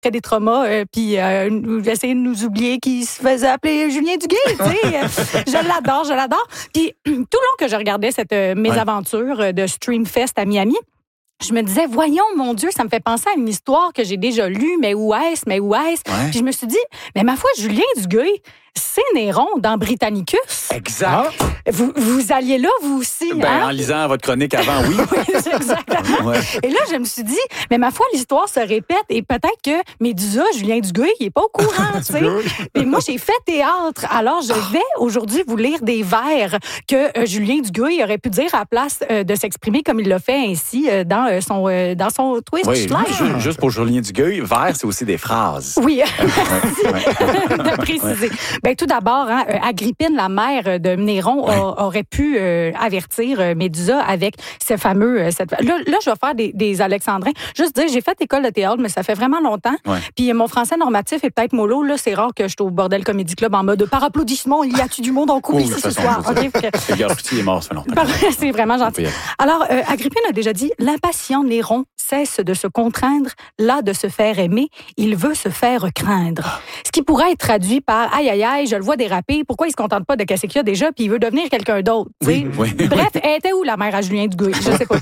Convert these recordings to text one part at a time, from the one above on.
des traumas, puis essayer de nous oublier qu'il se faisait appeler Julien Duguay, tu sais. Je l'adore. Puis tout le long que je regardais cette mésaventure de Streamfest à Miami, je me disais, voyons, mon Dieu, ça me fait penser à une histoire que j'ai déjà lue, mais où est-ce? Puis je me suis dit, mais ma foi, Julien Duguay, c'est Néron dans Britannicus. Exact. Vous alliez là, vous aussi, En lisant votre chronique avant, oui. Oui, exactement. Ouais. Et là, je me suis dit, mais ma foi, l'histoire se répète et peut-être que Médusa, Julien Duguay, il n'est pas au courant, tu sais. Et moi, j'ai fait théâtre. Alors, je vais aujourd'hui vous lire des vers que Julien Duguay aurait pu dire à la place de s'exprimer comme il l'a fait ainsi dans son Twitch live. Juste pour Julien Duguay, vers, c'est aussi des phrases. Oui, merci de préciser. Ben, tout d'abord, Agrippine, la mère de Néron, aurait pu avertir Médusa avec ce fameux... Là, je vais faire des alexandrins. Juste dire, j'ai fait école de théâtre, mais ça fait vraiment longtemps. Ouais. Puis mon français normatif est peut-être mollo. Là, c'est rare que je suis au Bordel Comedy Club en mode par applaudissement, il y a-tu du monde en cours ici ce soir? Le gars est mort, ça fait longtemps. C'est vraiment gentil. Alors, Agrippine a déjà dit, l'impatient Néron cesse de se contraindre, là de se faire aimer, il veut se faire craindre. Ce qui pourrait être traduit par aïe, aïe, aïe, je le vois déraper, pourquoi il se contente pas de casser qu'il y a déjà, puis il veut devenir quelqu'un d'autre. Oui. Bref, elle était où la mère à Julien Duguay? Je sais pas.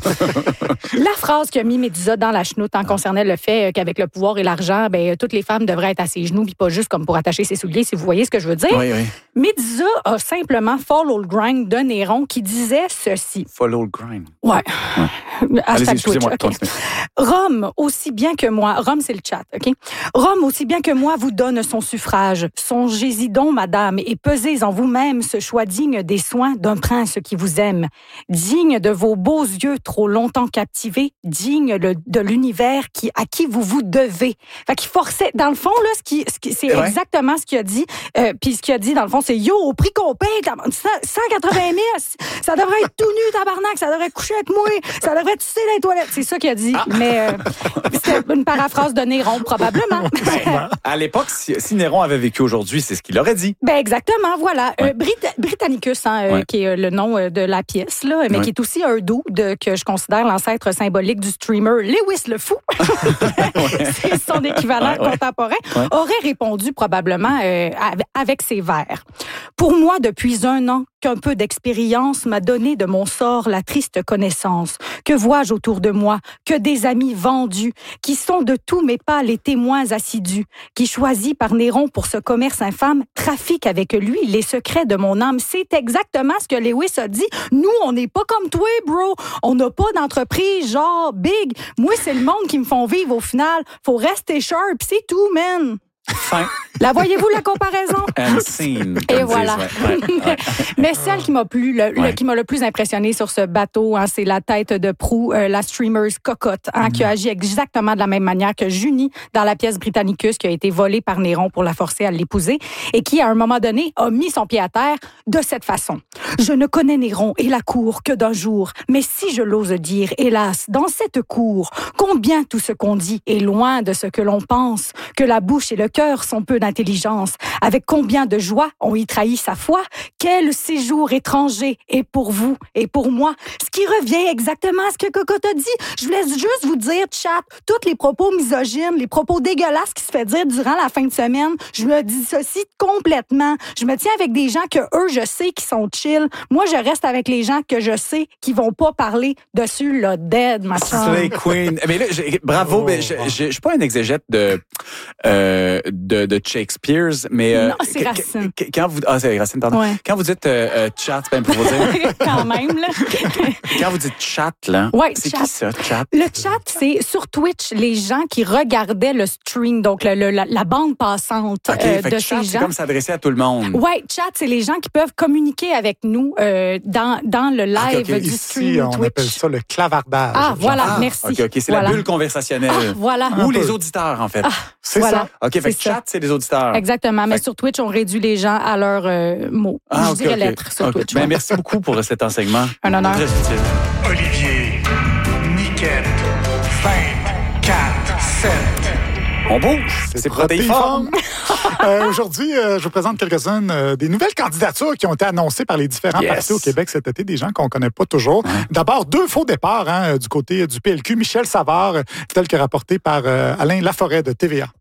La phrase qu'a mis Médusa dans la chenoute en concernait le fait qu'avec le pouvoir et l'argent, ben, toutes les femmes devraient être à ses genoux, puis pas juste comme pour attacher ses souliers, si vous voyez ce que je veux dire. Oui. Médusa a simplement follow le grind de Néron qui disait ceci. Follow le grind. Ouais. Allez-y, excusez-moi. Okay. Rome, aussi bien que moi, Rome, c'est le chat, OK? Rome, aussi bien que moi, vous donne son suffrage. Songez-y donc, madame, et pesez en vous-même ce choix digne des soins d'un prince qui vous aime. Digne de vos beaux yeux trop longtemps captivés, digne de l'univers à qui vous vous devez. Fait qu'il forçait, dans le fond, là, c'est exactement ce qu'il a dit. Puis ce qu'il a dit, dans le fond, c'est yo, au prix qu'on paye, 180 000, ça devrait être tout nu, tabarnak, ça devrait coucher avec moi, ça devrait tisser dans les toilettes. C'est ça qu'il a dit. Mais c'est une paraphrase de Néron, probablement. À l'époque, si Néron avait vécu aujourd'hui, c'est ce qu'il aurait dit. Ben exactement, voilà. Britannicus, qui est le nom de la pièce, là, mais qui est aussi un dude que je considère l'ancêtre symbolique du streamer Lewis le Fou. C'est son équivalent contemporain. Aurait répondu probablement avec ses vers. Pour moi, depuis 1 an, qu'un peu d'expérience m'a donné de mon sort la triste connaissance. Que vois-je autour de moi? Que des amis vendus, qui sont de tous mes pas les témoins assidus, qui choisis par Néron pour ce commerce infâme, trafiquent avec lui les secrets de mon âme. C'est exactement ce que Lewis a dit. Nous, on n'est pas comme toi, bro. On n'a pas d'entreprise genre big. Moi, c'est le monde qui me font vivre au final. Faut rester sharp, c'est tout, man. Fin. La voyez-vous, la comparaison? Unseen. Et voilà. Mais celle qui m'a plu, qui m'a le plus impressionné sur ce bateau, c'est la tête de proue, la streamer Cocotte, qui a agi exactement de la même manière que Junie dans la pièce Britannicus qui a été volée par Néron pour la forcer à l'épouser et qui, à un moment donné, a mis son pied à terre de cette façon. Je ne connais Néron et la cour que d'un jour, mais si je l'ose dire, hélas, dans cette cour, combien tout ce qu'on dit est loin de ce que l'on pense, que la bouche et le cœur sont peu d'intelligence. Avec combien de joie on y trahit sa foi? Quel séjour étranger est pour vous et pour moi? Ce qui revient exactement à ce que Cocotte a dit. Je vous laisse juste vous dire, chat, tous les propos misogynes, les propos dégueulasses qui se fait dire durant la fin de semaine, je me dissocie complètement. Je me tiens avec des gens que eux, je sais qui sont chill. Moi, je reste avec les gens que je sais qui vont pas parler dessus, là, dead, ma chère. Slay Queen. Mais là, bravo, mais je suis pas un exégète de Shakespeare, mais... non, c'est Racine. C'est Racine, pardon. Ouais. Quand vous dites chat, c'est pour vous dire... Quand même, là. Quand vous dites chat, là, c'est chat. Qui ça, chat? Le chat, c'est sur Twitch, les gens qui regardaient le stream, donc la bande passante de chat, ces gens. C'est comme s'adresser à tout le monde. Oui, chat, c'est les gens qui peuvent communiquer avec nous dans le live du stream Ici, Twitch. on appelle ça le clavardage. Ah, voilà, merci. OK, c'est la bulle conversationnelle. Ah, voilà. Ou les auditeurs, en fait. C'est ça. OK, fait que chat, c'est les auditeurs. Exactement, mais sur Twitch, on réduit les gens à leurs mots. Je dirais lettres sur Twitch. Ben, merci beaucoup pour cet enseignement. Un honneur. Très utile. Olivier, Niquette, 24, 7. On bouge. C'est protéiforme. Aujourd'hui, je vous présente quelques-unes des nouvelles candidatures qui ont été annoncées par les différents partis au Québec cet été, des gens qu'on ne connaît pas toujours. D'abord, 2 faux départs du côté du PLQ. Michel Savard, tel que rapporté par Alain Laforêt de TVA.